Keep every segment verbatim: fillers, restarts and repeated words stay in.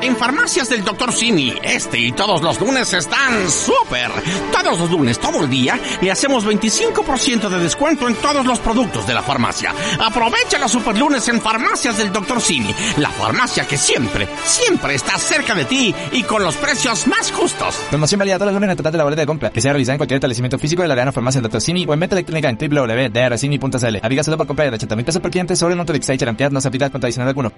En Farmacias del doctor Simi, este y todos los lunes están súper. Todos los lunes, todo el día, le hacemos veinticinco por ciento de descuento en todos los productos de la farmacia. Aprovecha los super lunes en Farmacias del doctor Simi, la farmacia que siempre, siempre está cerca de ti y con los precios más justos. Promoción válida todos los lunes en el total de la boleta de compra, que sea realizada en cualquier establecimiento físico de la gran farmacia del doctor Simi o en venta electrónica en w w w punto d r simi punto c l. Aviga solo por compra de ochenta mil pesos por cliente sobre el monto de Excite Charantear, no se aplica con adicional alguno.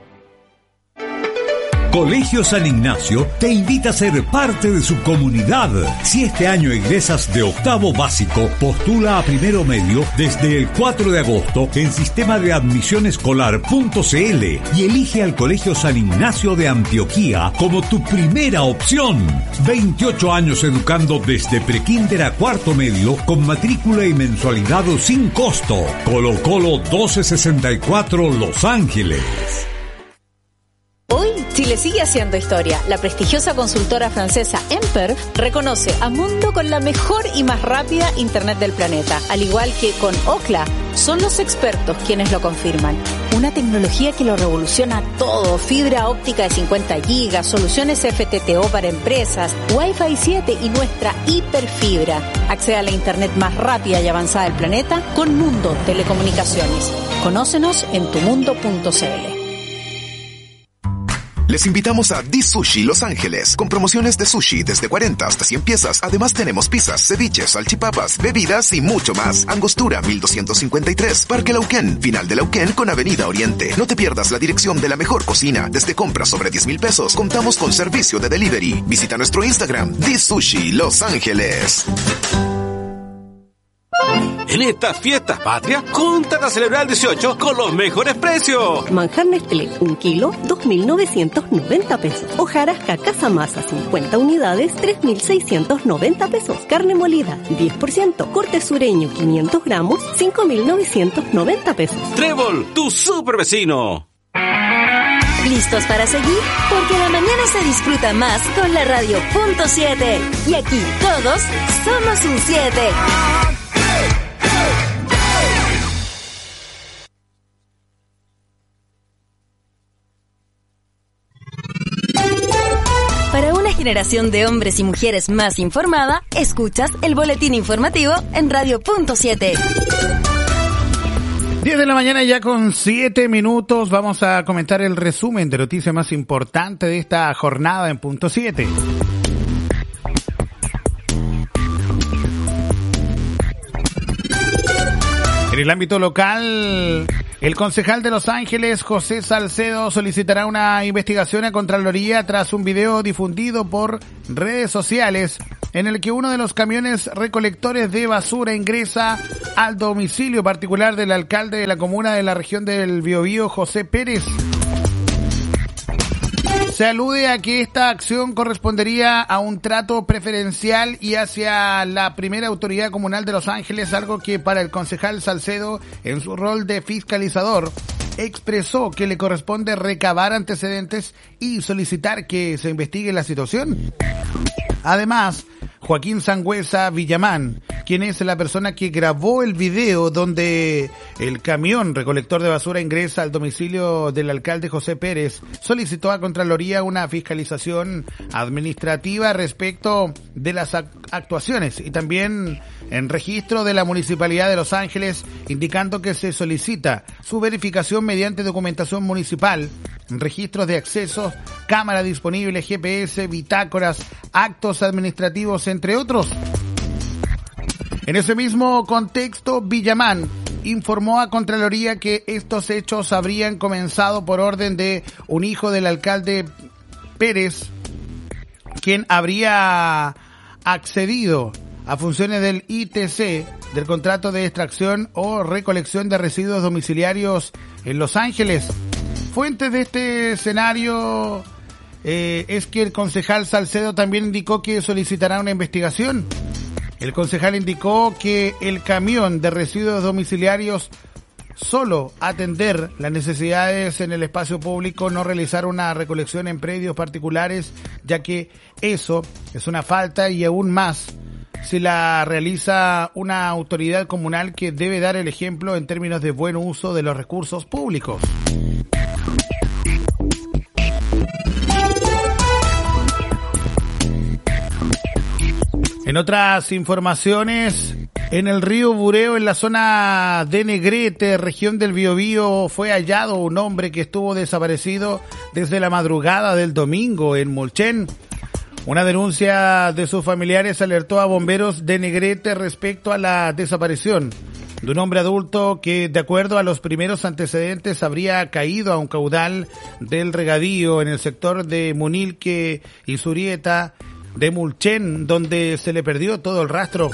Colegio San Ignacio te invita a ser parte de su comunidad. Si este año ingresas de octavo básico, postula a primero medio desde el cuatro de agosto en sistema de admisión escolar punto c l y elige al Colegio San Ignacio de Antioquía como tu primera opción. veintiocho años educando desde prekinder a cuarto medio con matrícula y mensualidad sin costo. Colo Colo doce sesenta y cuatro Los Ángeles. Hoy, Chile sigue haciendo historia. La prestigiosa consultora francesa Emper reconoce a Mundo con la mejor y más rápida internet del planeta. Al igual que con Ookla, son los expertos quienes lo confirman. Una tecnología que lo revoluciona todo. Fibra óptica de cincuenta gigas, soluciones F T T O para empresas, Wi-Fi siete y nuestra hiperfibra. Accede a la internet más rápida y avanzada del planeta con Mundo Telecomunicaciones. Conócenos en tu mundo punto c l. Les invitamos a Di Sushi Los Ángeles, con promociones de sushi desde cuarenta hasta cien piezas. Además tenemos pizzas, ceviches, salchipapas, bebidas y mucho más. Angostura mil doscientos cincuenta y tres, Parque Lauquén, final de Lauquén con Avenida Oriente. No te pierdas la dirección de la mejor cocina. Desde compras sobre diez mil pesos, contamos con servicio de delivery. Visita nuestro Instagram, Di Sushi Los Ángeles. En estas fiestas patrias, júntate a celebrar el dieciocho con los mejores precios. Manjar Nestlé, un kilo, dos mil novecientos noventa pesos. Hojarasca Casamasa, cincuenta unidades, tres mil seiscientos noventa pesos. Carne molida, diez por ciento. Corte sureño, quinientos gramos, cinco mil novecientos noventa pesos. Trébol, tu super vecino. ¿Listos para seguir? Porque la mañana se disfruta más con la radio punto siete. Y aquí todos somos un siete. Para una generación de hombres y mujeres más informada, escuchas el boletín informativo en radio punto siete. diez de la mañana ya con siete minutos. Vamos a comentar el resumen de noticias más importante de esta jornada en punto siete. En el ámbito local, el concejal de Los Ángeles, José Salcedo, solicitará una investigación a Contraloría tras un video difundido por redes sociales en el que uno de los camiones recolectores de basura ingresa al domicilio particular del alcalde de la comuna de la región del Biobío, José Pérez. Se alude a que esta acción correspondería a un trato preferencial y hacia la primera autoridad comunal de Los Ángeles, algo que para el concejal Salcedo, en su rol de fiscalizador, expresó que le corresponde recabar antecedentes y solicitar que se investigue la situación. Además, Joaquín Sangüesa Villamán, quien es la persona que grabó el video donde el camión recolector de basura ingresa al domicilio del alcalde José Pérez, solicitó a Contraloría una fiscalización administrativa respecto de las actuaciones y también en registro de la Municipalidad de Los Ángeles, indicando que se solicita su verificación mediante documentación municipal, registros de accesos, cámara disponible, G P S, bitácoras, actos administrativos, entre otros. En ese mismo contexto, Villamán informó a Contraloría que estos hechos habrían comenzado por orden de un hijo del alcalde Pérez, quien habría accedido a funciones del I T C, del contrato de extracción o recolección de residuos domiciliarios en Los Ángeles. Fuentes de este escenario eh, es que el concejal Salcedo también indicó que solicitará una investigación. El concejal indicó que el camión de residuos domiciliarios solo atender las necesidades en el espacio público, no realizar una recolección en predios particulares, ya que eso es una falta y aún más si la realiza una autoridad comunal que debe dar el ejemplo en términos de buen uso de los recursos públicos. En otras informaciones, en el río Bureo, en la zona de Negrete, región del Biobío, fue hallado un hombre que estuvo desaparecido desde la madrugada del domingo en Mulchen. Una denuncia de sus familiares alertó a bomberos de Negrete respecto a la desaparición de un hombre adulto que, de acuerdo a los primeros antecedentes, habría caído a un caudal del regadío en el sector de Munilque y Surieta de Mulchen, donde se le perdió todo el rastro.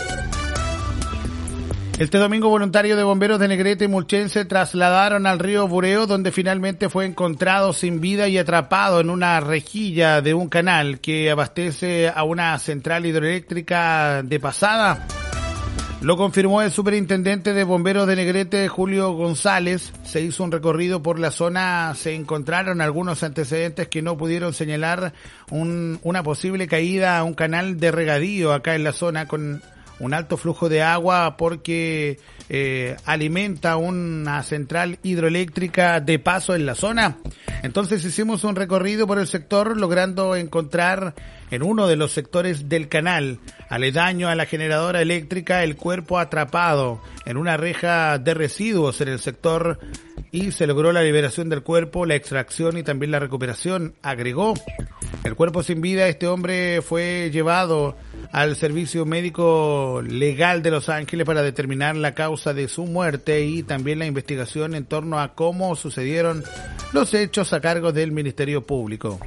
Este domingo, voluntarios de bomberos de Negrete y Mulchen se trasladaron al río Bureo, donde finalmente fue encontrado sin vida y atrapado en una rejilla de un canal que abastece a una central hidroeléctrica de Pasada. Lo confirmó el superintendente de bomberos de Negrete, Julio González. Se hizo un recorrido por la zona, se encontraron algunos antecedentes que no pudieron señalar un, una posible caída a un canal de regadío acá en la zona con un alto flujo de agua porque eh, alimenta una central hidroeléctrica de paso en la zona. Entonces hicimos un recorrido por el sector, logrando encontrar en uno de los sectores del canal, aledaño a la generadora eléctrica, el cuerpo atrapado en una reja de residuos en el sector, y se logró la liberación del cuerpo, la extracción y también la recuperación, agregó. El cuerpo sin vida, este hombre fue llevado al Servicio Médico Legal de Los Ángeles para determinar la causa de su muerte y también la investigación en torno a cómo sucedieron los hechos a cargo del Ministerio Público.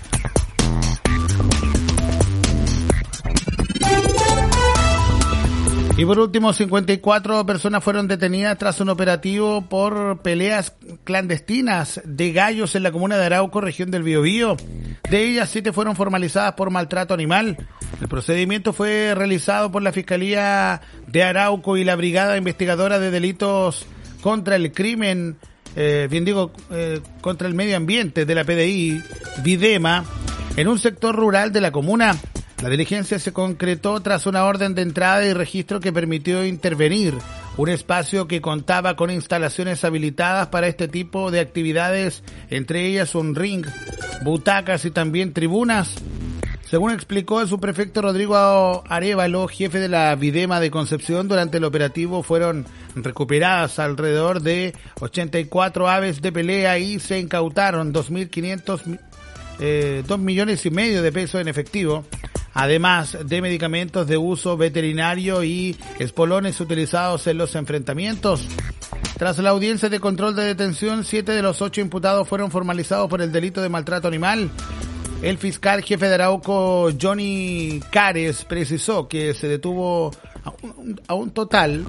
Y por último, cincuenta y cuatro personas fueron detenidas tras un operativo por peleas clandestinas de gallos en la comuna de Arauco, región del Biobío. De ellas, siete fueron formalizadas por maltrato animal. El procedimiento fue realizado por la Fiscalía de Arauco y la Brigada Investigadora de Delitos contra el Crimen, eh, bien digo, eh, contra el Medio Ambiente de la P D I, Videma, en un sector rural de la comuna. La diligencia se concretó tras una orden de entrada y registro que permitió intervenir un espacio que contaba con instalaciones habilitadas para este tipo de actividades, entre ellas un ring, butacas y también tribunas. Según explicó el subprefecto Rodrigo Arévalo, jefe de la Videma de Concepción, durante el operativo fueron recuperadas alrededor de ochenta y cuatro aves de pelea y se incautaron dos mil quinientos, eh, dos millones y medio de pesos en efectivo, además de medicamentos de uso veterinario y espolones utilizados en los enfrentamientos. Tras la audiencia de control de detención, siete de los ocho imputados fueron formalizados por el delito de maltrato animal. El fiscal jefe de Arauco, Johnny Cares, precisó que se detuvo a un, a un total,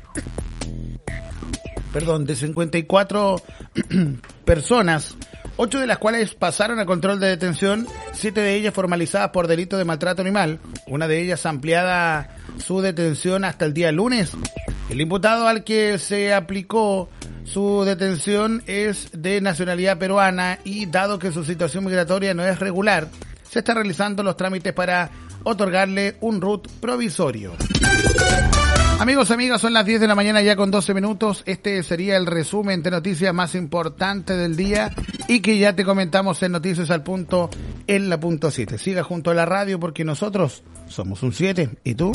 perdón, de cincuenta y cuatro personas, ocho de las cuales pasaron a control de detención, siete de ellas formalizadas por delito de maltrato animal, una de ellas ampliada su detención hasta el día lunes. El imputado al que se aplicó su detención es de nacionalidad peruana y, dado que su situación migratoria no es regular, se están realizando los trámites para otorgarle un R U T provisorio. Amigos, amigas, son las diez de la mañana ya con doce minutos. Este sería el resumen de noticias más importante del día y que ya te comentamos en Noticias al Punto en la punto siete. Siga junto a la radio porque nosotros somos un siete. ¿Y tú?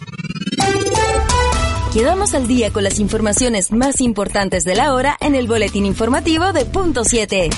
Quedamos al día con las informaciones más importantes de la hora en el boletín informativo de Punto siete.